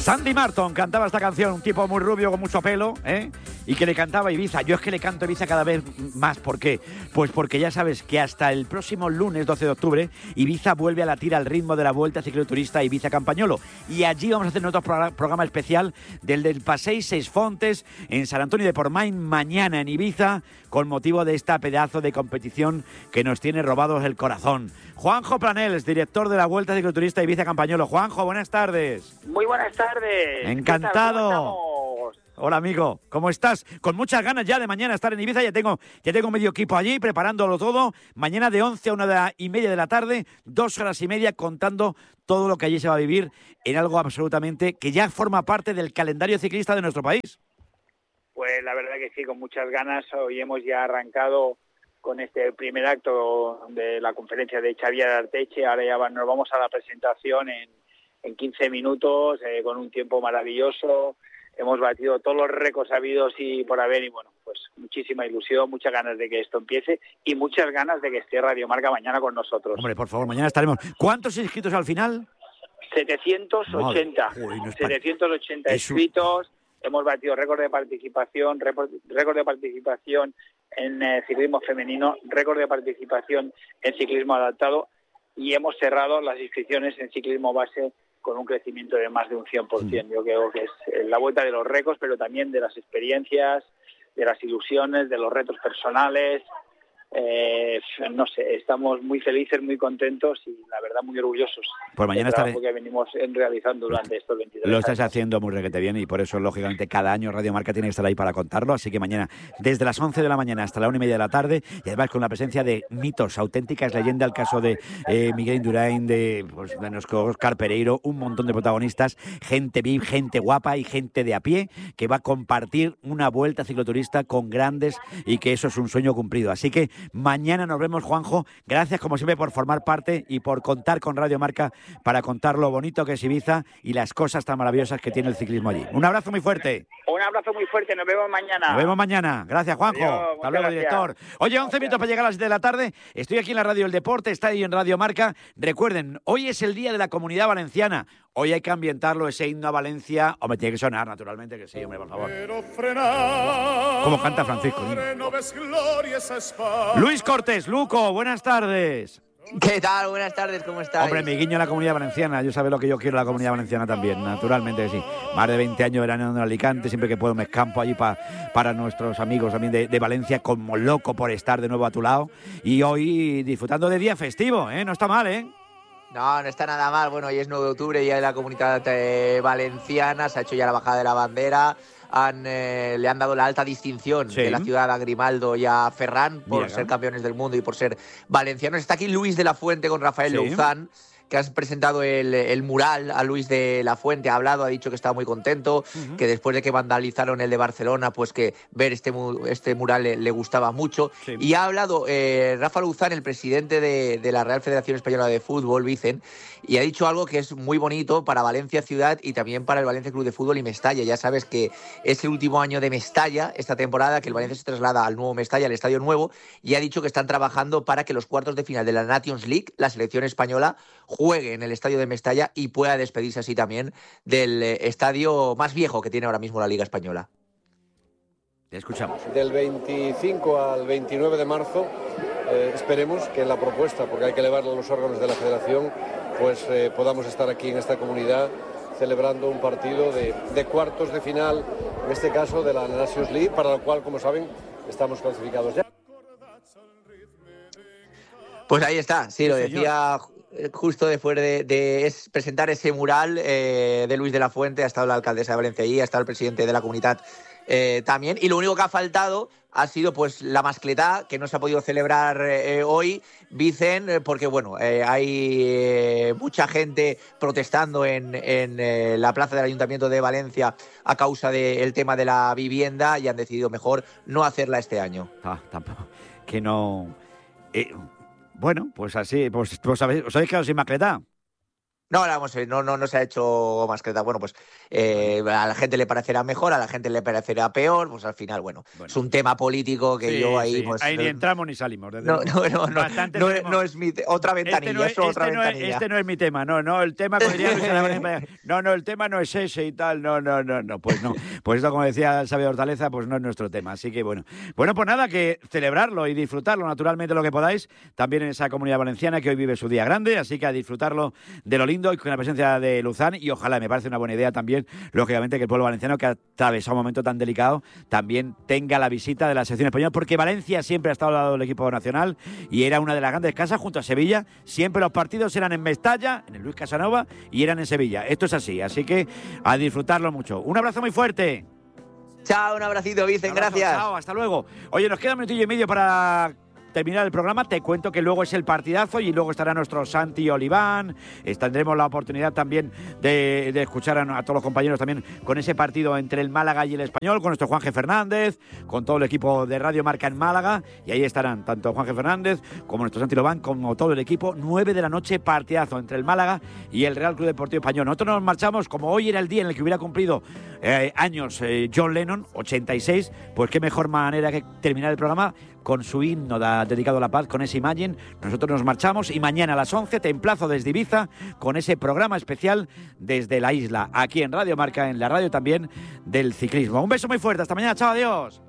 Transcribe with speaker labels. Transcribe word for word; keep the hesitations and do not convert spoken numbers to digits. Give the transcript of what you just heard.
Speaker 1: Sandy Martin cantaba esta canción, un tipo muy rubio con mucho pelo, ¿eh? Y que le cantaba Ibiza. Yo es que le canto Ibiza cada vez más. ¿Por qué? Pues porque ya sabes que hasta el próximo lunes doce de octubre Ibiza vuelve a latir al ritmo de la Vuelta Cicloturista Ibiza Campañolo. Y allí vamos a hacer otro programa especial del del Passeig Ses Fontes en San Antonio de Portmany, mañana en Ibiza, con motivo de esta pedazo de competición que nos tiene robados el corazón. Juanjo Planels, director de la Vuelta Cicloturista Ibiza Campañolo. Juanjo, buenas tardes.
Speaker 2: Muy buenas tardes.
Speaker 1: Encantado. Hola, amigo, ¿cómo estás? Con muchas ganas ya de mañana estar en Ibiza. Ya tengo, ya tengo medio equipo allí preparándolo todo. Mañana de once a una y media de la tarde, dos horas y media contando todo lo que allí se va a vivir en algo absolutamente que ya forma parte del calendario ciclista de nuestro país.
Speaker 2: Pues la verdad que sí, con muchas ganas. Hoy hemos ya arrancado con este primer acto de la conferencia de Xavier Arteche. Ahora ya va, nos vamos a la presentación en, en quince minutos, eh, con un tiempo maravilloso. Hemos batido todos los récords habidos y por haber, y bueno, pues muchísima ilusión, muchas ganas de que esto empiece y muchas ganas de que esté Radio Marca mañana con nosotros.
Speaker 1: Hombre, por favor, mañana estaremos. ¿Cuántos inscritos al final?
Speaker 2: setecientos ochenta.
Speaker 1: Madre, uy, no es
Speaker 2: setecientos ochenta
Speaker 1: es un...
Speaker 2: inscritos. Hemos batido récord de participación, récord de participación en eh, ciclismo femenino, récord de participación en ciclismo adaptado y hemos cerrado las inscripciones en ciclismo base con un crecimiento de más de un cien por ciento. Yo creo que es la vuelta de los récords, pero también de las experiencias, de las ilusiones, de los retos personales. Eh, no sé, estamos muy felices, muy contentos y la verdad muy orgullosos
Speaker 1: pues mañana
Speaker 2: del trabajo
Speaker 1: estaré...
Speaker 2: que venimos realizando durante estos veintitrés
Speaker 1: Lo estás
Speaker 2: años.
Speaker 1: haciendo muy requete bien y por eso, lógicamente, cada año Radio Marca tiene que estar ahí para contarlo. Así que mañana, desde las once de la mañana hasta la una y media de la tarde, y además con la presencia de mitos, auténticas leyendas, el caso de eh, Miguel Indurain, de, pues, de nuestro Óscar Pereiro, un montón de protagonistas, gente viva, gente guapa y gente de a pie que va a compartir una vuelta cicloturista con grandes y que eso es un sueño cumplido. Así que mañana nos vemos, Juanjo. Gracias, como siempre, por formar parte y por contar con Radio Marca para contar lo bonito que es Ibiza y las cosas tan maravillosas que tiene el ciclismo allí. Un abrazo muy fuerte.
Speaker 2: Un abrazo muy fuerte, nos vemos mañana.
Speaker 1: Nos vemos mañana. Gracias, Juanjo.
Speaker 2: Adiós,
Speaker 1: hasta luego,
Speaker 2: gracias.
Speaker 1: director. Oye, once minutos para llegar a las siete de la tarde. Estoy aquí en la Radio del Deporte, está ahí en Radio Marca. Recuerden, hoy es el Día de la Comunidad Valenciana. Hoy hay que ambientarlo, ese himno a Valencia. Hombre, tiene que sonar, naturalmente que sí, hombre, por favor. ¿Cómo canta Francisco? Luis Cortés, Luco, buenas tardes.
Speaker 3: ¿Qué tal? Buenas tardes, ¿cómo estáis?
Speaker 1: Hombre, mi guiño a la Comunidad Valenciana. Yo sabe lo que yo quiero a la Comunidad Valenciana también, naturalmente que sí. Más de veinte años veraneando en Alicante, siempre que puedo me escampo allí pa, para nuestros amigos también de, de Valencia, como loco por estar de nuevo a tu lado. Y hoy disfrutando de día festivo, ¿eh? No está mal, ¿eh?
Speaker 3: No, no está nada mal. Bueno, hoy es nueve de octubre, Día de la Comunidad eh, Valenciana, se ha hecho ya la bajada de la bandera. Han, eh, le han dado la alta distinción
Speaker 1: sí.
Speaker 3: de la ciudad a Grimaldo y a Ferran por
Speaker 1: Mira.
Speaker 3: ser campeones del mundo y por ser valencianos. Está aquí Luis de la Fuente con Rafael
Speaker 1: Sí.
Speaker 3: Louzán, que has presentado el, el mural a Luis de la Fuente. Ha hablado, ha dicho que estaba muy contento, uh-huh. que después de que vandalizaron el de Barcelona, pues que ver este, este mural le, le gustaba mucho. Sí. Y ha hablado eh, Rafa Louzán, el presidente de, de la Real Federación Española de Fútbol, Vicen, y ha dicho algo que es muy bonito para Valencia Ciudad y también para el Valencia Club de Fútbol y Mestalla. Ya sabes que es el último año de Mestalla esta temporada, que el Valencia se traslada al nuevo Mestalla, al estadio nuevo, y ha dicho que están trabajando para que los cuartos de final de la Nations League, la selección española, juegue en el estadio de Mestalla y pueda despedirse así también del estadio más viejo que tiene ahora mismo la Liga Española.
Speaker 1: Te escuchamos.
Speaker 4: Del veinticinco al veintinueve de marzo eh, esperemos que en la propuesta, porque hay que elevarla a los órganos de la federación, pues eh, podamos estar aquí en esta comunidad celebrando un partido de, de cuartos de final, en este caso de la Nations League, para lo cual, como saben, estamos clasificados ya.
Speaker 3: Pues ahí está, sí, lo decía justo después de, de es presentar ese mural eh, de Luis de la Fuente. Ha estado la alcaldesa de Valencia ahí, ha estado el presidente de la comunidad eh, también, y lo único que ha faltado ha sido pues la mascletá, que no se ha podido celebrar eh, hoy, Vicen, porque bueno, eh, hay eh, mucha gente protestando en, en eh, la plaza del Ayuntamiento de Valencia a causa del tema de la vivienda y han decidido mejor no hacerla este año.
Speaker 1: Ah, tampoco, que no... Eh, bueno, pues así, pues, pues ¿os habéis quedado sin mascletá?
Speaker 3: No, vamos, no, no, no se ha hecho mascleta. Bueno, pues eh, a la gente le parecerá mejor, a la gente le parecerá peor, pues al final, bueno, bueno. es un tema político que
Speaker 1: sí,
Speaker 3: yo ahí...
Speaker 1: Sí.
Speaker 3: Pues,
Speaker 1: ahí ni entramos ni salimos. Desde
Speaker 3: no, no, no, no, no, no, no es mi... Te otra ventanilla,
Speaker 1: este no es,
Speaker 3: eso, otra
Speaker 1: este
Speaker 3: ventanilla.
Speaker 1: No es, este no es mi tema, no, no, el tema... Como diría Luis, no, no, el tema no es ese y tal, no, no, no, no, pues no. Pues esto, como decía el sabio Hortaleza, pues no es nuestro tema, así que bueno. Bueno, pues nada, que celebrarlo y disfrutarlo naturalmente lo que podáis, también en esa Comunidad Valenciana que hoy vive su día grande, así que a disfrutarlo de lo lindo y con la presencia de Luzán, y ojalá, me parece una buena idea también, lógicamente, que el pueblo valenciano, que ha atravesado un momento tan delicado, también tenga la visita de la selección española, porque Valencia siempre ha estado al lado del equipo nacional y era una de las grandes casas junto a Sevilla. Siempre los partidos eran en Mestalla, en el Luis Casanova, y eran en Sevilla. Esto es así, así que a disfrutarlo mucho. Un abrazo muy fuerte.
Speaker 3: Chao, un abracito, Vicen,
Speaker 1: un abrazo,
Speaker 3: gracias.
Speaker 1: Chao, hasta luego. Oye, nos queda un minutillo y medio para terminar el programa. Te cuento que luego es el partidazo y luego estará nuestro Santi Oliván. Tendremos la oportunidad también de, de escuchar a, a todos los compañeros también con ese partido entre el Málaga y el Español, con nuestro Juanje Fernández, con todo el equipo de Radio Marca en Málaga, y ahí estarán tanto Juanje Fernández como nuestro Santi Oliván, como todo el equipo. Nueve de la noche, partidazo entre el Málaga y el Real Club Deportivo Español. Nosotros nos marchamos, como hoy era el día en el que hubiera cumplido eh, años eh, John Lennon, ochenta y seis, pues qué mejor manera que terminar el programa con su himno da, dedicado a la paz, con esa imagen. Nosotros nos marchamos y mañana a las once te emplazo desde Ibiza con ese programa especial desde la isla, aquí en Radio Marca, en la radio también del ciclismo. Un beso muy fuerte, hasta mañana, chao, adiós.